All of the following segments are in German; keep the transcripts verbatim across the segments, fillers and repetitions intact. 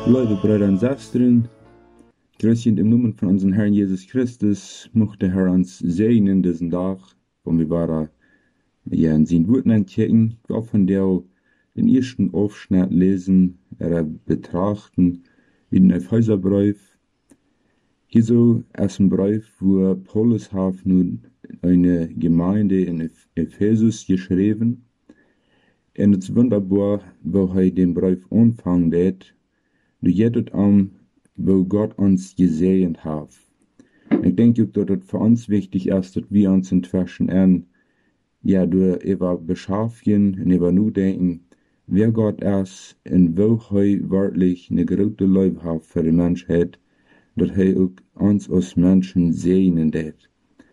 Liebe Brüder und Schwestern, grüßen im Namen von unserem Herrn Jesus Christus, möchte Herr uns segnen diesen Tag, wo wir waren, ja, in seinen Worten entdecken, wir von der den ersten Aufschnitt lesen, er betrachten, wie den Epheserbrief. Hier so ist ein Brief, wo Paulus hat nun eine Gemeinde in Ephesus geschrieben. Und es ist wunderbar, wo er den Brief anfängt, du jettet an, wo Gott uns gesehen hat. Ich denke, dass es für uns wichtig ist, dass wir uns inzwischen an, ja, durch über beschäftigen und über nur denken, wer Gott ist und wo er wirklich eine große Liebe hat für die Menschheit, dass er auch uns als Menschen segnen wird.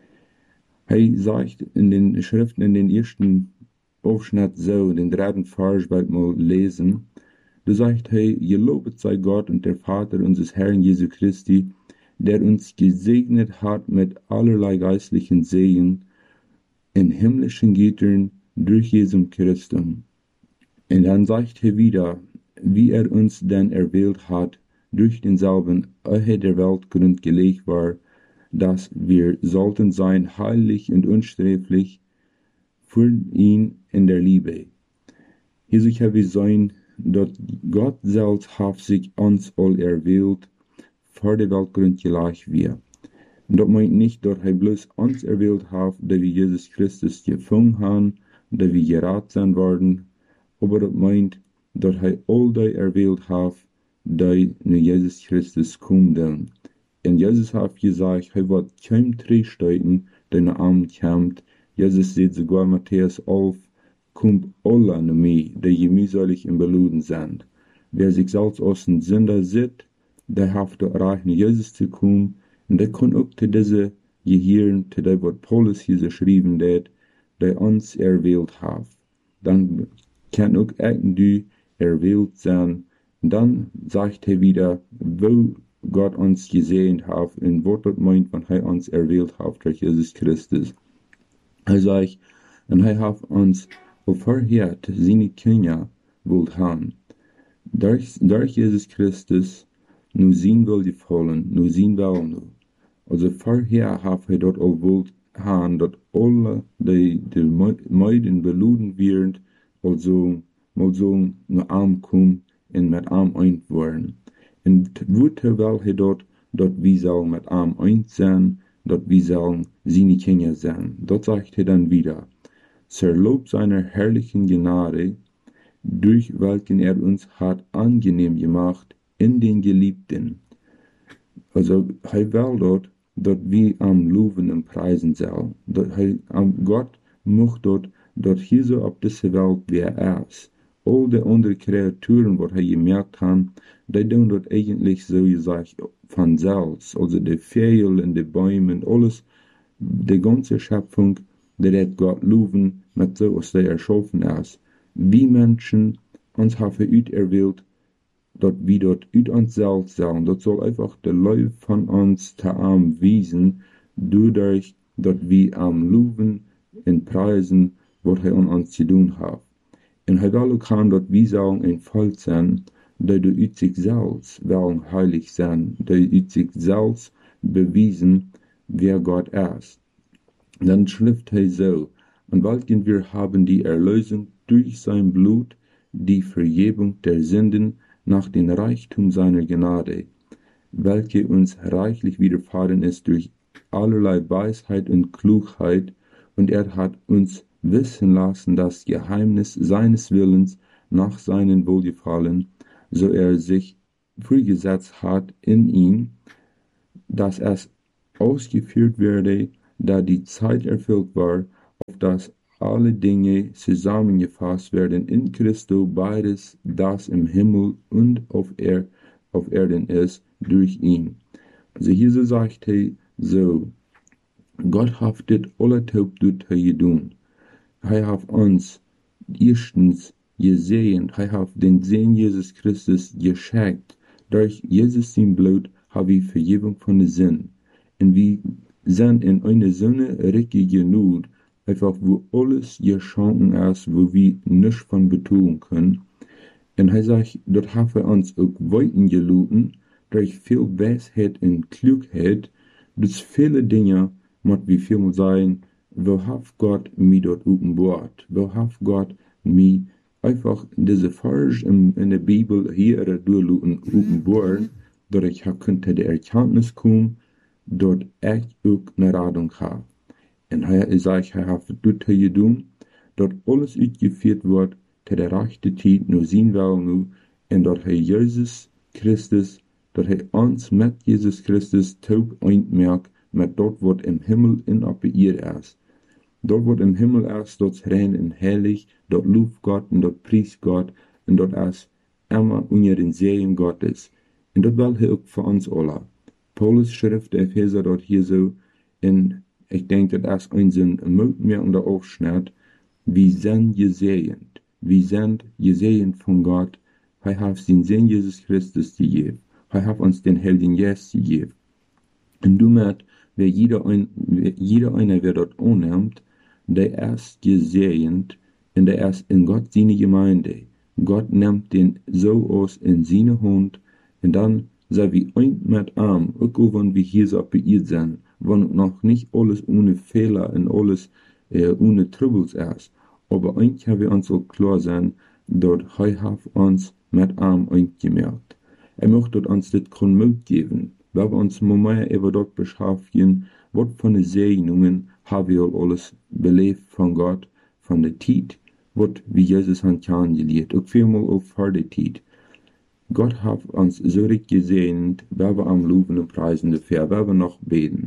Er sagt in den Schriften, in den ersten Aufschnitt so, den dritten Vers, bald mal lesen, da sagt er, gelobet sei Gott und der Vater unseres Herrn Jesu Christi, der uns gesegnet hat mit allerlei geistlichen Segen in himmlischen Gütern durch Jesum Christus. Und dann sagt er wieder, wie er uns denn erwählt hat, durch denselben, ehe der Welt Grund gelegt war, dass wir sollten sein heilig und unsträflich für ihn in der Liebe. Hier sicher wir sein, dass Gott selbst hat sich uns all erwählt, vor der Weltgrund gelegt wir. Das meint nicht, dass er bloß uns erwählt hat, da wir Jesus Christus gefunden haben, da wir gerat sein worden, aber das meint, dass er all die erwählt hat, die in Jesus Christus kommen. Und Jesus hat gesagt, er wird kein Triesteuten, der nach ihm kommt. Jesus sieht sogar Matthäus elf, kommt alle an mich, die mühselig im Beluden sind. Wer sich selbst aus den Sünder sieht, der hat das Reich nach Jesus zu kommen, und der kann auch zu diese gehören, zu dem, was Paulus hier geschrieben hat, der uns erwählt hat. Dann kann auch irgendwie erwählt sein. Und dann sagt er wieder, wo Gott uns gesehen hat, und was das meint, wenn er uns erwählt hat durch Jesus Christus. Er sagt, und er hat uns auf Herd seine Kinder wollt haben. Durch, durch Jesus Christus nur sein will gefallen, nur sein Willen nur. Also vorher hat er dort auch wollt haben, dass alle die, die Meiden beluden werden, also mal so nur arm kommen und mit arm eint werden. Und woher will er dort, dass wir sollen mit arm eint sein, dass wir sollen seine Kinder sein. Dort sagt er dann wieder, zur Lob seiner herrlichen Gnade, durch welchen er uns hat angenehm gemacht in den Geliebten. Also, er will dort, dass wir am Loben und Preisen sollen. Gott macht dort, dass hier so auf dieser Welt wie er ist. All die anderen Kreaturen, was er gemerkt hat, die tun dort eigentlich so gesagt von selbst. Also die Vögel und die Bäume und alles, die ganze Schöpfung, die hat Gott loben, mit so, was er erschaffen ist. Wie Menschen uns haben ut erwählt, dass wir dort ut uns selbst sein. Das soll einfach der Liebe von uns zu am wiesen, dadurch, dass wir am loben und preisen, was er an uns zu tun hat. Und er will auch haben, dass wir sollen ein Volk sein, die durch sich selbst wollen heilig sein, die durch sich selbst bewiesen, wer Gott ist. Dann schrift er so, und welchen wir haben die Erlösung durch sein Blut, die Vergebung der Sünden nach dem Reichtum seiner Gnade, welche uns reichlich widerfahren ist durch allerlei Weisheit und Klugheit, und er hat uns wissen lassen das Geheimnis seines Willens nach seinem Wohlgefallen, so er sich freigesetzt hat in ihm, dass es ausgeführt werde, da die Zeit erfüllt war, auf dass alle Dinge zusammengefasst werden in Christo, beides, das im Himmel und auf, er, auf Erden ist, durch ihn. Also hier so sagt er so, Gott hat das alle Taub getan. Er hat uns erstens gesehen, er hat den Sohn Jesus Christus geschenkt. Durch Jesus sein Blut haben wir Vergebung von den Sünden. Und wir sind in einer so richtigen Not, einfach wo alles geschehen ist, wo wir nichts von betonen können. En hij zegt, dat hebben ons ook weiten geluten, durch veel wijsheid en klugheid, dus vele dingen, moet we veel zijn, wo heeft Gott mij dort openbaart, wo heeft Gott mij einfach diese Vers in, in der Bibel hier durchluten openbaaren, dat ik heb kunt de erkenntnis komen, dat ik ook naar Radung heb. En hij zegt, hij heeft dit gedaan, dat alles uitgeführt wordt te de rechte tijd, nu zien wel nu, en dat hij Jezus Christus, dat hij ons met Jezus Christus taub eindmerkt, met dat wat im Himmel en op de eer is. Dat wat im Himmel is, dat is rein en heilig, dat loeft God en dat priest God, en dat is immer onder den Segen Gottes. En dat wil hij ook voor ons alle. Paulus schrijft de Epheser dort hier zo, en ik denk dat is een zijn moedmerkende Aufschnitt, wir sind gesegnet. Wir sind gesegnet von Gott. Hij heeft zijn Sohn Jesus Christus gegeben. Hij heeft ons den Heiligen Geist gegeben. En damit, wer jeder, ein, jeder einer, wer dort annimmt, der ist gesegnet und der ist in Gott seine Gemeinde. Gott nimmt den so aus in seine Hand und dann sei wir ein mit arm, auch wenn wir hier so beirrt sind, wenn noch nicht alles ohne Fehler und alles äh, ohne Troubles ist. Aber eigentlich haben wir uns so klar sein, dass er uns mit arm eingemerkt. Er möchte uns das Mut geben, weil wir uns mehr über dort beschäftigen, was von den Segnungen haben wir alles belebt von Gott, von der Zeit, was wir Jesus haben kennengelernt, auch vielmal auf vor der Zeit. Gott hat uns so richtig gesegnet, weil wir am Loben und Preisen dafür, weil wir noch beten.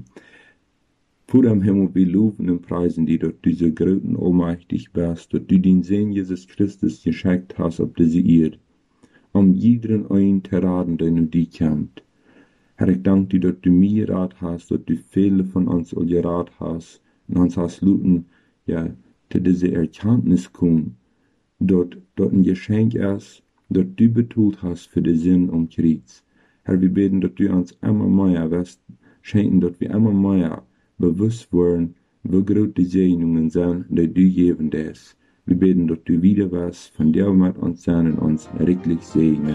Vater im Himmel, wir loben und preisen dich, dass du so groß und allmächtig bist, dass du den Sohn Jesus Christus geschenkt hast auf diese Erde, um jeden einen zu raten, der nur dich kennt. Herr, ich danke dir, dass du mir gerat hast, dass du viele von uns all gerat hast, und uns hast luten, ja, zu dieser Erkenntnis kommen, dass das ein Geschenk ist, das du betont hast für den Sinn um Kreuz. Herr, wir beten, dass du uns immer mehr wirst schenken, dass wir immer mehr bewusst werden, wie groß die Segnungen sind, die du geben wirst. Wir beten, dass du wieder wirst, von der mit uns sein und uns wirklich segnen.